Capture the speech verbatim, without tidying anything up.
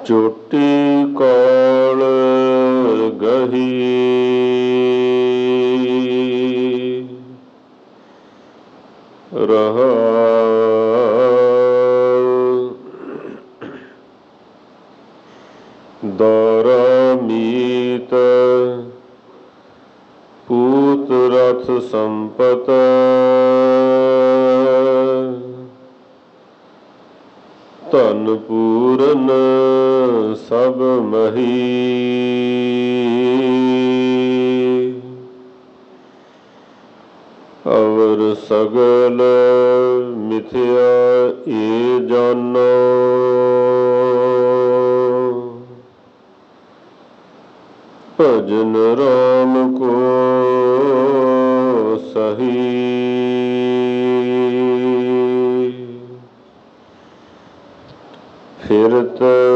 ਚੋਟੀ ਕੋਲ ਗਹੀ ਰਹਾ ਦਾਰਾ ਮੀਤ ਪੂਤ ਰਥ ਸੰਪਤ ਧਨ ਪੂਰਨ ਸਭ ਮਹੀ ਅਵਰ ਸਗਲ ਮਿਥਿਆ ਏ ਜਾਨੋ ਭਜਨ ਰਾਮ ਕੋ ਸਹੀ ਫਿਰਤ